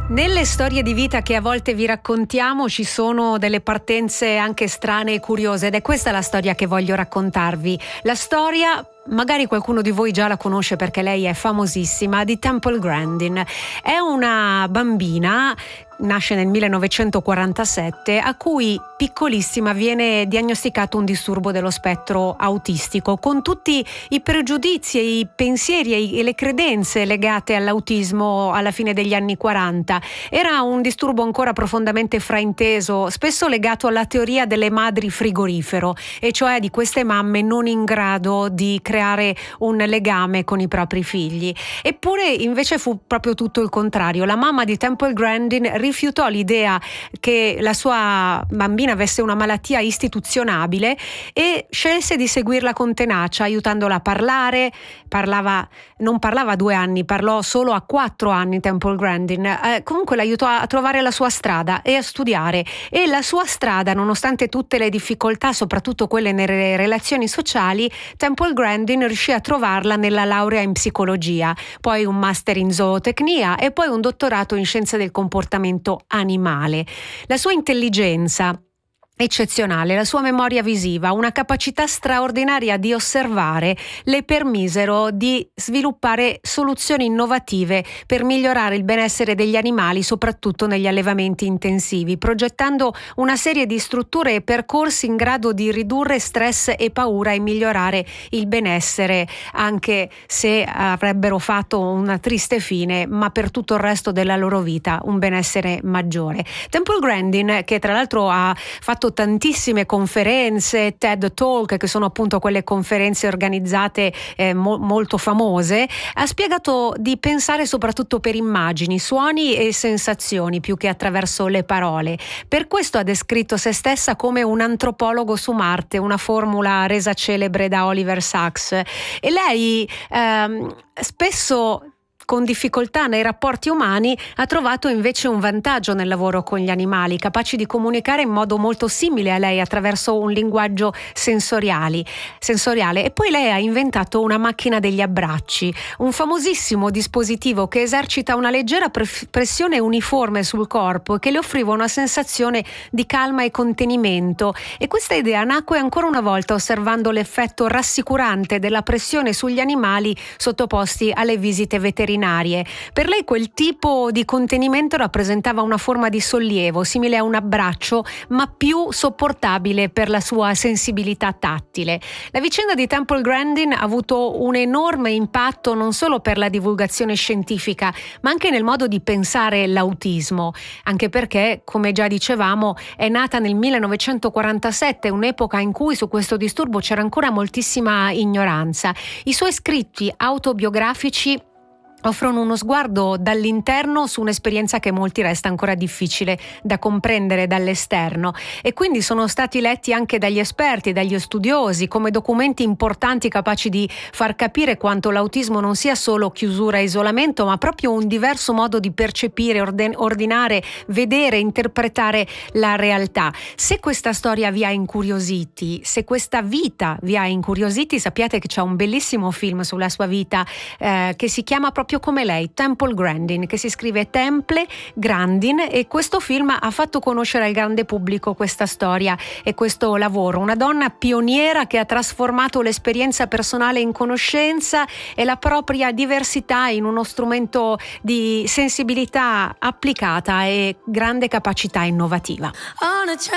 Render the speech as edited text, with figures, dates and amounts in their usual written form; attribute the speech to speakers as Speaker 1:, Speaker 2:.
Speaker 1: Nelle storie di vita che a volte vi raccontiamo ci sono delle partenze anche strane e curiose, ed è questa la storia che voglio raccontarvi. La storia, magari qualcuno di voi già la conosce perché lei è famosissima, di Temple Grandin. È una bambina, nasce nel 1947, a cui piccolissima viene diagnosticato un disturbo dello spettro autistico, con tutti i pregiudizi e i pensieri e le credenze legate all'autismo alla fine degli anni 40. Era un disturbo ancora profondamente frainteso, spesso legato alla teoria delle madri frigorifero, e cioè di queste mamme non in grado di creare un legame con i propri figli. Eppure invece fu proprio tutto il contrario. La mamma di Temple Grandin rifiutò l'idea che la sua bambina avesse una malattia istituzionabile e scelse di seguirla con tenacia, aiutandola a parlare. Non parlava a 2 anni, parlò solo a 4 anni Temple Grandin. Comunque l'aiutò a trovare la sua strada e a studiare, e la sua strada, nonostante tutte le difficoltà, soprattutto quelle nelle relazioni sociali, Temple Grandin riuscì a trovarla nella laurea in psicologia, poi un master in zootecnia e poi un dottorato in scienze del comportamento animale. La sua intelligenza eccezionale, la sua memoria visiva, una capacità straordinaria di osservare le permisero di sviluppare soluzioni innovative per migliorare il benessere degli animali, soprattutto negli allevamenti intensivi, progettando una serie di strutture e percorsi in grado di ridurre stress e paura e migliorare il benessere, anche se avrebbero fatto una triste fine, ma per tutto il resto della loro vita un benessere maggiore. Temple Grandin, che tra l'altro ha fatto tantissime conferenze, TED Talk, che sono appunto quelle conferenze organizzate molto famose, ha spiegato di pensare soprattutto per immagini, suoni e sensazioni più che attraverso le parole. Per questo ha descritto se stessa come un antropologo su Marte, una formula resa celebre da Oliver Sacks. E lei spesso, con difficoltà nei rapporti umani, ha trovato invece un vantaggio nel lavoro con gli animali, capaci di comunicare in modo molto simile a lei attraverso un linguaggio sensoriale. E poi lei ha inventato una macchina degli abbracci, un famosissimo dispositivo che esercita una leggera pressione uniforme sul corpo e che le offriva una sensazione di calma e contenimento. E questa idea nacque ancora una volta osservando l'effetto rassicurante della pressione sugli animali sottoposti alle visite veterinarie. Per lei quel tipo di contenimento rappresentava una forma di sollievo, simile a un abbraccio, ma più sopportabile per la sua sensibilità tattile. La vicenda di Temple Grandin ha avuto un enorme impatto non solo per la divulgazione scientifica, ma anche nel modo di pensare l'autismo, anche perché, come già dicevamo, è nata nel 1947, un'epoca in cui su questo disturbo c'era ancora moltissima ignoranza. I suoi scritti autobiografici offrono uno sguardo dall'interno su un'esperienza che molti resta ancora difficile da comprendere dall'esterno, e quindi sono stati letti anche dagli esperti, dagli studiosi, come documenti importanti capaci di far capire quanto l'autismo non sia solo chiusura e isolamento, ma proprio un diverso modo di percepire, ordinare, vedere, interpretare la realtà. Se questa storia vi ha incuriositi, se questa vita vi ha incuriositi, sappiate che c'è un bellissimo film sulla sua vita che si chiama proprio come lei, Temple Grandin, che si scrive Temple Grandin, e questo film ha fatto conoscere al grande pubblico questa storia e questo lavoro. Una donna pioniera che ha trasformato l'esperienza personale in conoscenza e la propria diversità in uno strumento di sensibilità applicata e grande capacità innovativa.